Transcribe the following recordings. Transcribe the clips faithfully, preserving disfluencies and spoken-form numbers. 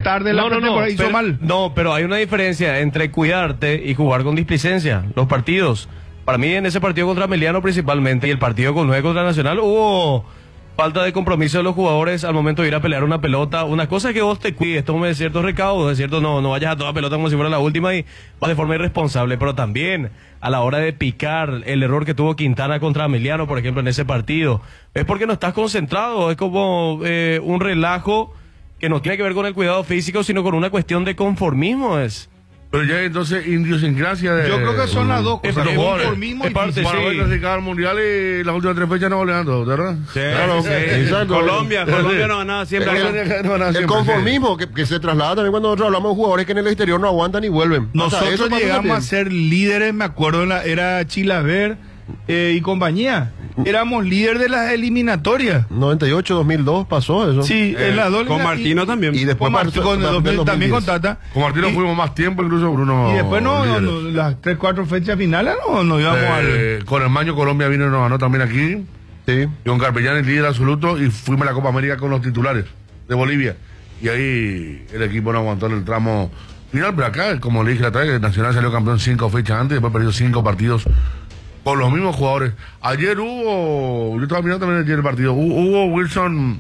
tarde la no, no, no, hizo pero, mal. No, pero hay una diferencia entre cuidarte y jugar con displicencia. Los partidos. Para mí en ese partido contra Emiliano principalmente y el partido con nueve contra Nacional hubo falta de compromiso de los jugadores al momento de ir a pelear una pelota. Una cosa es que vos te cuides, tomes ciertos recaudos, es cierto, no, no vayas a toda pelota como si fuera la última y vas de forma irresponsable, pero también a la hora de picar el error que tuvo Quintana contra Emiliano, por ejemplo, en ese partido, es porque no estás concentrado, es como eh, un relajo que no tiene que ver con el cuidado físico, sino con una cuestión de conformismo, es... Pero ya entonces idiosincrasia de... Yo creo que son las dos cosas, conformismo y parte, para sí. clasificar al mundial y las últimas tres fechas no goleando, ¿verdad? Sí, claro, sí, sí. Colombia, Colombia no ganaba siempre. El, el, el conformismo que, que se traslada también cuando nosotros hablamos de jugadores que en el exterior no aguantan y vuelven. Nosotros eso llegamos a ser líderes, me acuerdo, la, era Chilaver eh, y compañía. Éramos líderes de las eliminatorias. noventa y ocho, dos mil dos pasó eso. Sí, eh, en la doble. Con Martino y, también. Y después con Martino, con dos mil, también con Tata. Con Martino y, fuimos más tiempo, incluso Bruno. Y después no, no, no las tres, cuatro fechas finales no nos íbamos eh, al... Con el Maño Colombia vino y nos ganó también aquí. Sí. Y con Carpellán el líder absoluto y fuimos a la Copa América con los titulares de Bolivia. Y ahí el equipo no aguantó en el tramo final, pero acá, como le dije la otra vez, el Nacional salió campeón cinco fechas antes y después perdió cinco partidos con los mismos jugadores. Ayer hubo, yo estaba mirando también ayer el partido, hubo, hubo Wilson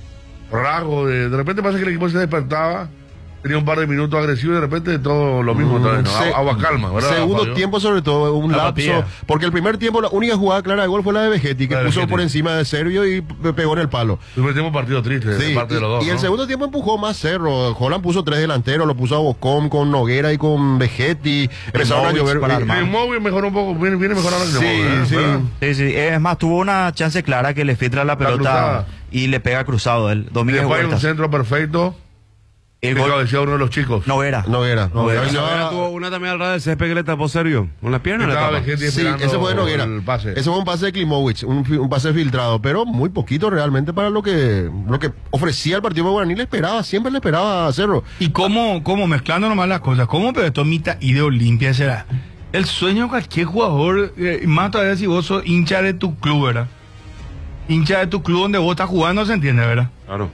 Rago, de, de repente pasa que el equipo se despertaba, tenía un par de minutos agresivos y de repente todo lo mismo, mm, otra vez, ¿no? Se, agua calma, ¿verdad? Segundo Fabio? Tiempo sobre todo, un la lapso, batía. Porque el primer tiempo la única jugada clara de gol fue la de Vegetti, que la puso Vegetti. Por encima de Servio y pegó en el palo. El primer tiempo partido triste, sí, de parte y, de los dos, y ¿no? el segundo tiempo empujó más Cerro, Holland puso tres delanteros, lo puso a Bocón con Noguera y con Vegetti, empezaron a llover. El móvil mejoró un poco, viene, viene mejorando el sí, móvil, sí, sí, sí, es más, tuvo una chance clara que le filtra la pelota y le pega cruzado él. Domínguez Después hay un centro perfecto. El gol decía uno de los chicos. No era. No era. No era. Noguera tuvo una también al ras del césped que le tapó Servio. Con la pierna le tapó. Sí, ese fue Noguera. Ese fue un pase de Klimovic, un, un pase filtrado, pero muy poquito realmente para lo que lo que ofrecía el partido de Guaraní. Le esperaba, siempre le esperaba a Cerro. Y cómo, cómo mezclando nomás las cosas, cómo pero esto Mita y de Olimpia será el sueño de cualquier jugador, eh, más todavía si vos sos hincha de tu club, ¿verdad? Hincha de tu club donde vos estás jugando, ¿se entiende, verdad? Claro.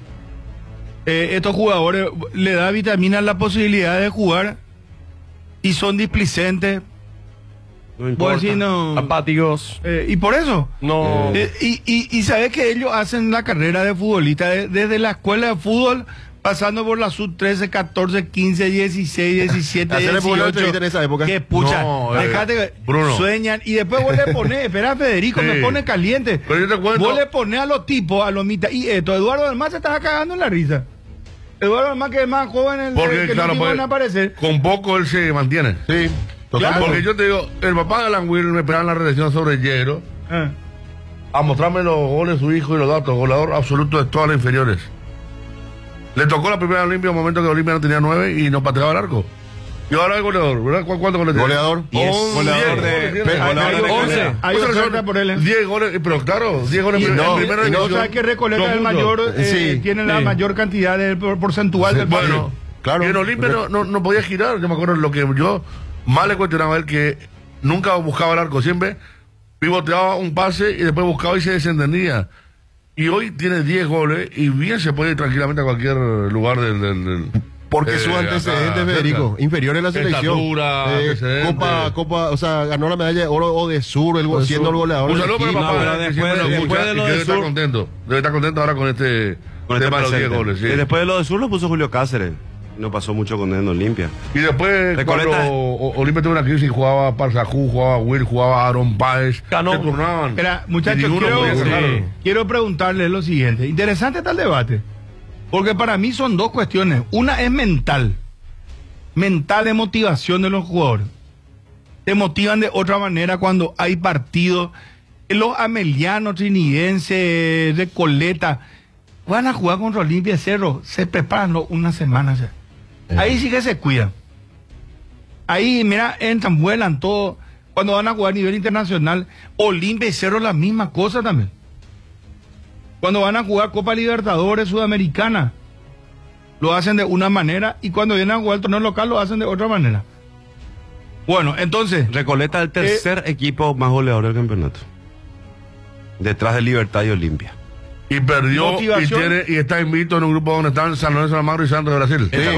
Eh, estos jugadores le da vitamina la posibilidad de jugar y son displicentes, no importa, si no, apáticos, eh, y por eso no eh, y, y, y sabes que ellos hacen la carrera de futbolista de, desde la escuela de fútbol, pasando por la sub trece, catorce, quince, dieciséis, diecisiete, dieciocho, en esa época. Que pucha, no, dejate, eh, Bruno. Sueñan y después vos le pones, espera Federico, sí. Me pone caliente. Pero yo te cuento. Vos le pones a los tipos, a los mitas, y esto, Eduardo Almaz se estaba cagando en la risa. Eduardo Almaz, que es más joven, el, porque, el que claro, no pues, van a aparecer. Con poco él se mantiene. Sí, claro. Porque yo te digo, el papá de Alan Will me esperaba en la redacción sobre el Yero eh. a mostrarme los goles de su hijo y los datos, goleador absoluto de todas las inferiores. Le tocó la primera Olimpia en un momento que Olimpia no tenía nueve y no pateaba el arco. Y ahora el goleador, ¿verdad? ¿Cuántos goles tiene? Goleador. diez. Goleador de once. Hay oferta por él. diez goles, pero claro, diez goles en no, primera división. No, sabes que Recoleta el mayor, eh, sí, tiene sí. la mayor cantidad de porcentual sí, del bueno, claro. Y en Olimpia no, no, no podía girar. Yo me acuerdo lo que yo más le cuestionaba a él, que nunca buscaba el arco, siempre pivoteaba un pase y después buscaba y se desentendía. Y hoy tiene diez goles y bien se puede ir tranquilamente a cualquier lugar del... del, del porque eh, su antecedente, Federico, inferior en la selección. Estatura, eh, Copa, Copa, o sea, ganó la medalla de oro o de sur, el, de siendo sur. el goleador. Un saludo para papá, no, después, después, después de lo de debe sur. estar contento. Debe estar contento ahora con este con tema este de los diez goles. Sí. Y después de lo de sur lo puso Julio Cáceres. No pasó mucho con él en Olimpia. Y después, Recoleta, cuando Olimpia tuvo una crisis, jugaba Parzajú, jugaba Will, jugaba Aaron Páez. Ganó. Se turnaban. Espera, muchachos, quiero, sí. quiero preguntarles lo siguiente. Interesante está el debate. Porque para mí son dos cuestiones. Una es mental. Mental de motivación de los jugadores. Te motivan de otra manera cuando hay partidos. Los amelianos, trinidenses, Recoleta, van a jugar contra Olimpia de Cerro. Se preparan una semana ya. Ahí sí que se cuidan. Ahí, mira, entran, vuelan todo. Cuando van a jugar a nivel internacional, Olimpia y Cerro la misma cosa también. Cuando van a jugar Copa Libertadores Sudamericana, lo hacen de una manera, y cuando vienen a jugar el torneo local lo hacen de otra manera. Bueno, entonces... Recoleta el tercer eh, equipo más goleador del campeonato. Detrás de Libertad y Olimpia. Y perdió y, tiene, y está invito en un grupo donde están San Lorenzo de Almagro y Santos de Brasil. Sí.